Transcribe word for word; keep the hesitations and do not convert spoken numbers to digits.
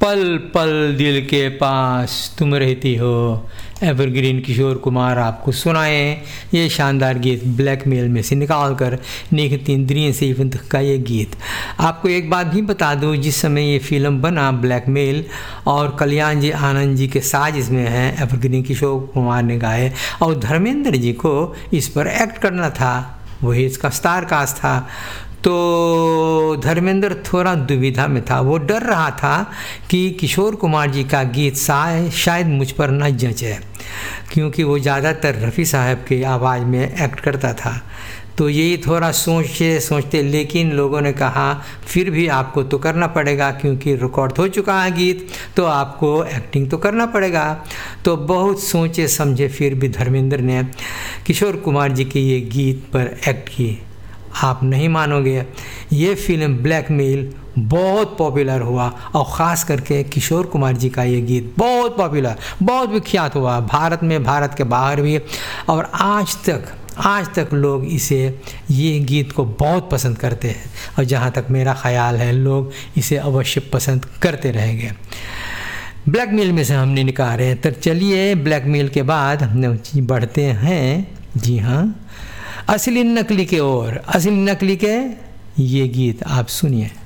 पल पल दिल के पास तुम रहती हो, एवरग्रीन किशोर कुमार आपको सुनाए ये शानदार गीत ब्लैकमेल में से निकाल कर निखित इंद्रिय से इवंत का ये गीत। आपको एक बात भी बता दूं, जिस समय ये फिल्म बना ब्लैकमेल और कल्याण जी आनंद जी के साज इसमें हैं, एवरग्रीन किशोर कुमार ने गाए और धर्मेंद्र जी को इस पर एक्ट करना था, वही इसका स्टार कास्ट था। तो धर्मेंद्र थोड़ा दुविधा में था, वो डर रहा था कि किशोर कुमार जी का गीत शायद मुझ पर न जचे, क्योंकि वो ज़्यादातर रफ़ी साहब की आवाज़ में एक्ट करता था। तो यही थोड़ा सोचते सोचते लेकिन लोगों ने कहा फिर भी आपको तो करना पड़ेगा, क्योंकि रिकॉर्ड हो चुका है गीत, तो आपको एक्टिंग तो करना पड़ेगा। तो बहुत सोचे समझे फिर भी धर्मेंद्र ने किशोर कुमार जी के ये गीत पर एक्ट की। आप नहीं मानोगे, ये फिल्म ब्लैकमेल बहुत पॉपुलर हुआ और ख़ास करके किशोर कुमार जी का ये गीत बहुत पॉपुलर, बहुत विख्यात हुआ भारत में, भारत के बाहर भी। और आज तक आज तक लोग इसे ये गीत को बहुत पसंद करते हैं और जहाँ तक मेरा ख़याल है लोग इसे अवश्य पसंद करते रहेंगे। ब्लैकमेल में से हमने निकाले, तो चलिए ब्लैकमेल के बाद हम बढ़ते हैं, जी हाँ, असली नकली के ओर। असली नकली के ये गीत आप सुनिए।